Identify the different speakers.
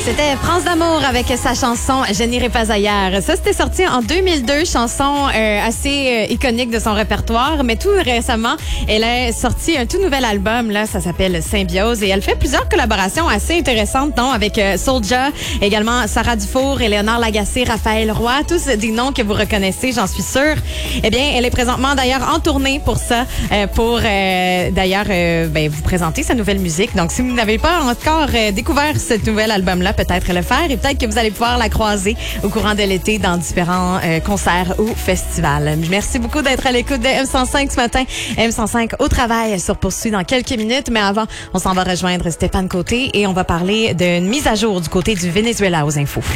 Speaker 1: C'était France d'amour avec sa chanson « Je n'irai pas ailleurs ». Ça, c'était sorti en 2002, chanson assez iconique de son répertoire. Mais tout récemment, elle a sorti un tout nouvel album. Là, ça s'appelle « Symbiose ». Et elle fait plusieurs collaborations assez intéressantes, non, avec Soulja, également Sarah Dufour, Léonard Lagacé, Raphaël Roy. Tous des noms que vous reconnaissez, j'en suis sûre. Eh bien, elle est présentement d'ailleurs en tournée pour ça, pour d'ailleurs vous présenter sa nouvelle musique. Donc, si vous n'avez pas encore découvert ce nouvel album-là, peut-être le faire et peut-être que vous allez pouvoir la croiser au courant de l'été dans différents concerts ou festivals. Merci beaucoup d'être à l'écoute de M105 ce matin. M105 au travail sur poursuit dans quelques minutes, mais avant, on s'en va rejoindre Stéphane Côté et on va parler d'une mise à jour du côté du Venezuela aux infos.